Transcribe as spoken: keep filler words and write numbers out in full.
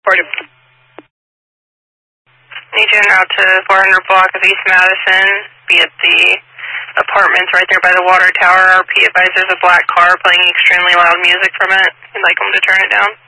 Reported. Need you en route to four hundred block of East Madison. Be at the apartments right there by the water tower. R P advisors a black car playing extremely loud music from it. You'd like them to turn it down?